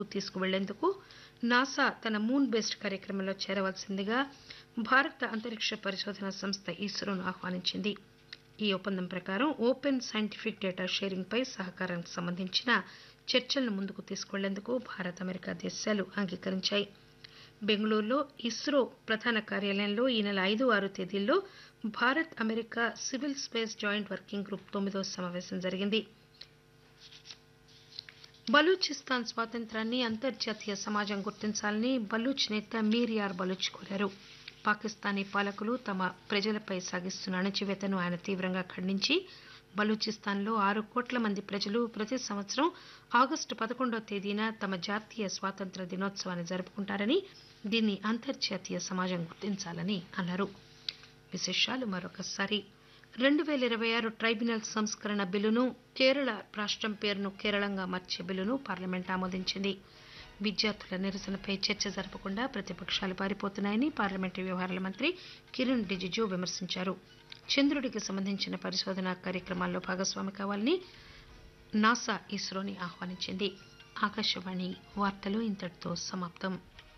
తీసుకువెళ్లేందుకు NASA తన moon based కార్యక్రమంలో చేరవలసిందిగా భారత అంతరిక్ష పరిశోధన సంస్థ ఇస్రోను ఆహ్వానించింది. ఈ ఒప్పందం ప్రకారం ఓపెన్ సైంటిఫిక్ డేటా షేరింగ్ పై సహకారానికి సంబంధించిన చర్చలను ముందుకు తీసుకువెళ్లేందుకు భారత్, అమెరికా దేశాలు అంగీకరించాయి. బెంగళూరులో ఇస్రో ప్రధాన కార్యాలయంలో ఈ నెల 5, 6 తేదీల్లో Bharat, America civil space joint working group 9వ సమావేశం జరిగింది. బలూచిస్తాన్ స్వాతంత్ర్యాన్ని అంతర్జాతీయ సమాజం గుర్తించాలని బలూచ్ నేత మీర్ యార్ బలూచ్ కోరారు. పాకిస్తానీ పాలకులు తమ ప్రజలపై సాగిస్తున్న అణచివేతను ఆయన తీవ్రంగా ఖండించి బలూచిస్తాన్లో 6 కోట్ల మంది ప్రజలు ప్రతి సంవత్సరం ఆగస్టు 11వ తేదీన తమ జాతీయ స్వాతంత్ర్య దినోత్సవాన్ని జరుపుకుంటారని, దీన్ని అంతర్జాతీయ సమాజం గుర్తించాలని అన్నారు. విశేషాలు మరొకసారి. 2026 ట్రైబ్యునల్ సంస్కరణ బిల్లును, కేరళ రాష్టం పేరును కేరళంగా మార్చే బిల్లును పార్లమెంట్ ఆమోదించింది. విద్యార్థుల నిరసనపై చర్చ జరపకుండా ప్రతిపక్షాలు పారిపోతున్నాయని పార్లమెంటరీ వ్యవహారాల మంత్రి కిరణ్ రిజిజు విమర్శించారు. చంద్రుడికి సంబంధించిన పరిశోధనా కార్యక్రమాల్లో భాగస్వామి కావాలని నాసా ఇస్రోని ఆహ్వానించింది. ఆకాశవాణి వార్తలు ఇంతటితో సమాప్తం.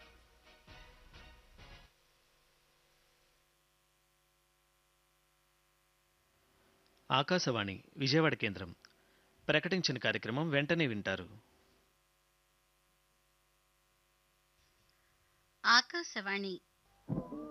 ఆకాశవాణి విజయవాడ కేంద్రం ప్రకటించిన కార్యక్రమం వెంటనే వింటారు. ఆకాశవాణి